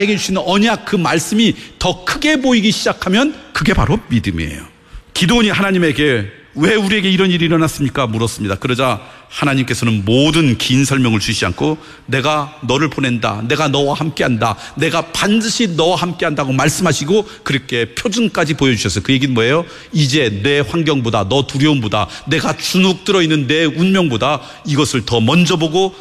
에게 주시는 언약 그 말씀이 더 크게 보이기 시작하면 그게 바로 믿음이에요. 기드온이 하나님에게 왜 우리에게 이런 일이 일어났습니까? 물었습니다. 그러자 하나님께서는 모든 긴 설명을 주시지 않고 내가 너를 보낸다, 내가 너와 함께한다, 내가 반드시 너와 함께한다고 말씀하시고 그렇게 표준까지 보여주셨어요. 그 얘기는 뭐예요? 이제 내 환경보다, 너 두려움보다, 내가 주눅 들어있는 내 운명보다 이것을 더 먼저 보고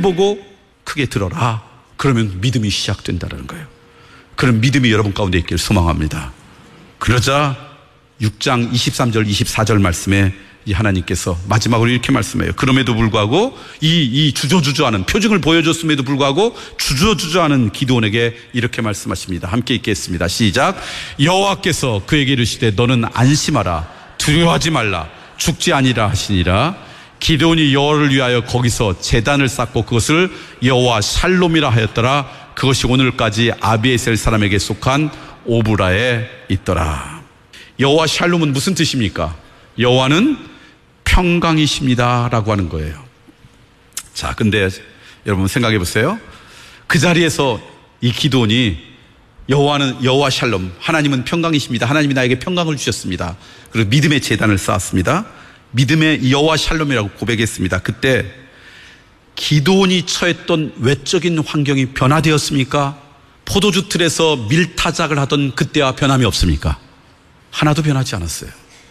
크게 들어라. 그러면 믿음이 시작된다는 거예요. 그런 믿음이 여러분 가운데 있기를 소망합니다. 그러자 6장 23절 24절 말씀에 이 하나님께서 마지막으로 이렇게 말씀해요. 그럼에도 불구하고 이 주저주저하는, 표징을 보여줬음에도 불구하고 주저주저하는 기드온에게 이렇게 말씀하십니다. 함께 읽겠습니다. 시작. 여호와께서 그에게 이르시되 너는 안심하라, 두려워하지 말라, 죽지 아니라 하시니라. 기드온이 여호와를 위하여 거기서 제단을 쌓고 그것을 여호와 샬롬이라 하였더라. 그것이 오늘까지 아비에셀 사람에게 속한 오브라에 있더라. 여호와 샬롬은 무슨 뜻입니까? 여호와는 평강이십니다 라고 하는 거예요. 자, 근데 여러분 생각해 보세요. 그 자리에서 이 기드온이 여호와 샬롬, 하나님은 평강이십니다, 하나님이 나에게 평강을 주셨습니다, 그리고 믿음의 제단을 쌓았습니다. 믿음의 여호와 샬롬이라고 고백했습니다. 그때 기드온이 처했던 외적인 환경이 변화되었습니까? 포도주 틀에서 밀타작을 하던 그때와 변함이 없습니까? 하나도 변하지 않았어요.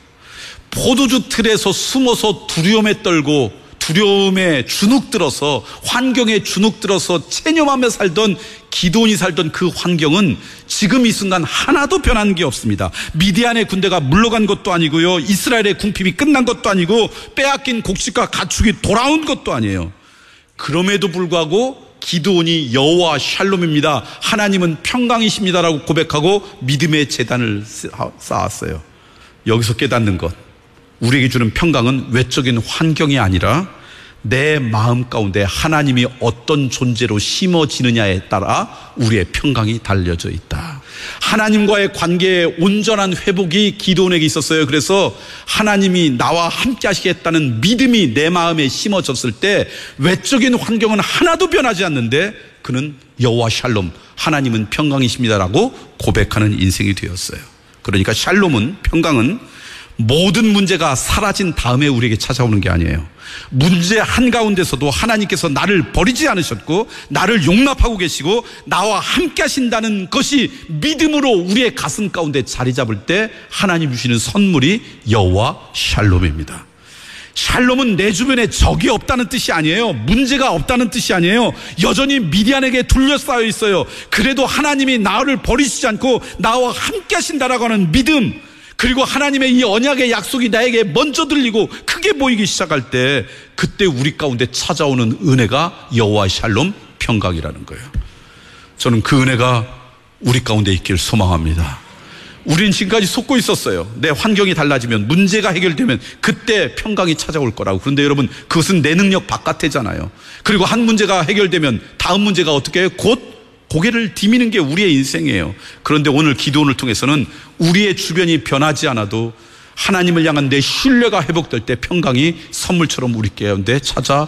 포도주 틀에서 숨어서 두려움에 떨고 두려움에 주눅들어서, 환경에 주눅들어서 체념하며 살던 기드온이 살던 그 환경은 지금 이 순간 하나도 변한 게 없습니다. 미디안의 군대가 물러간 것도 아니고요, 이스라엘의 궁핍이 끝난 것도 아니고, 빼앗긴 곡식과 가축이 돌아온 것도 아니에요. 그럼에도 불구하고 기드온이 여호와 샬롬입니다, 하나님은 평강이십니다라고 고백하고 믿음의 제단을 쌓았어요. 여기서 깨닫는 것, 우리에게 주는 평강은 외적인 환경이 아니라 내 마음 가운데 하나님이 어떤 존재로 심어지느냐에 따라 우리의 평강이 달려져 있다. 하나님과의 관계의 온전한 회복이 기드온에게 있었어요. 그래서 하나님이 나와 함께 하시겠다는 믿음이 내 마음에 심어졌을 때 외적인 환경은 하나도 변하지 않는데 그는 여호와 샬롬, 하나님은 평강이십니다라고 고백하는 인생이 되었어요. 그러니까 샬롬은, 평강은 모든 문제가 사라진 다음에 우리에게 찾아오는 게 아니에요. 문제 한가운데서도 하나님께서 나를 버리지 않으셨고 나를 용납하고 계시고 나와 함께 하신다는 것이 믿음으로 우리의 가슴 가운데 자리 잡을 때 하나님 주시는 선물이 여호와 샬롬입니다. 샬롬은 내 주변에 적이 없다는 뜻이 아니에요. 문제가 없다는 뜻이 아니에요. 여전히 미디안에게 둘러싸여 있어요. 그래도 하나님이 나를 버리시지 않고 나와 함께 하신다라고 하는 믿음, 그리고 하나님의 이 언약의 약속이 나에게 먼저 들리고 크게 보이기 시작할 때 그때 우리 가운데 찾아오는 은혜가 여호와 샬롬, 평강이라는 거예요. 저는 그 은혜가 우리 가운데 있기를 소망합니다. 우린 지금까지 속고 있었어요. 내 환경이 달라지면, 문제가 해결되면 그때 평강이 찾아올 거라고. 그런데 여러분, 그것은 내 능력 바깥이잖아요. 그리고 한 문제가 해결되면 다음 문제가 어떻게 해요? 곧 고개를 디미는 게 우리의 인생이에요. 그런데 오늘 기드온을 통해서는 우리의 주변이 변하지 않아도 하나님을 향한 내 신뢰가 회복될 때 평강이 선물처럼 우리 가운데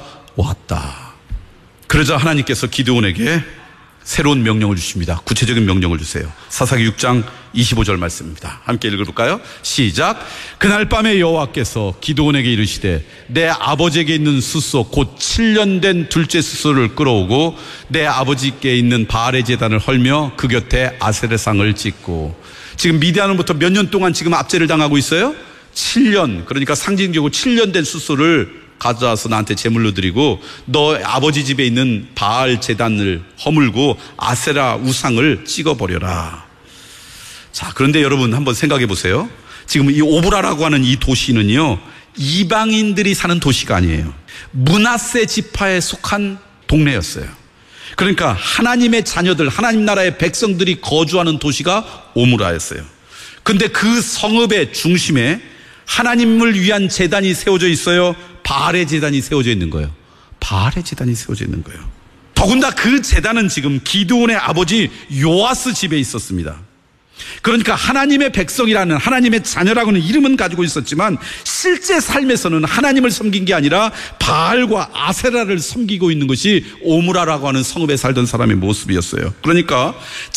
찾아왔다. 그러자 하나님께서 기드온에게 새로운 명령을 주십니다. 구체적인 명령을 주세요. 사사기 6장 25절 말씀입니다. 함께 읽어볼까요? 시작. 그날 밤에 여호와께서 기드온에게 이르시되 내 아버지에게 있는 숫소 곧 7년 된 둘째 숫소를 끌어오고 내 아버지께 있는 바알의 제단을 헐며 그 곁에 아세르 상을 짓고. 지금 미디안으로부터 몇 년 동안 지금 압제를 당하고 있어요? 7년, 그러니까 상징적으로 7년 된 숫소를 가져와서 나한테 제물로 드리고 너 아버지 집에 있는 바알 제단을 허물고 아세라 우상을 찍어버려라. 자, 그런데 여러분 한번 생각해 보세요. 지금 이 오브라라고 하는 이 도시는요, 이방인들이 사는 도시가 아니에요. 므낫세 지파에 속한 동네였어요. 그러니까 하나님의 자녀들, 하나님 나라의 백성들이 거주하는 도시가 오므라였어요. 근데 그 성읍의 중심에 하나님을 위한 제단이 세워져 있어요. 바알의 제단이 세워져 있는 거예요. 바알의 제단이 세워져 있는 거예요. 더군다나 그 제단은 지금 기드온의 아버지 요아스 집에 있었습니다. 그러니까 하나님의 백성이라는, 하나님의 자녀라고는 이름은 가지고 있었지만 실제 삶에서는 하나님을 섬긴 게 아니라 바알과 아세라를 섬기고 있는 것이 오므라라고 하는 성읍에 살던 사람의 모습이었어요. 그러니까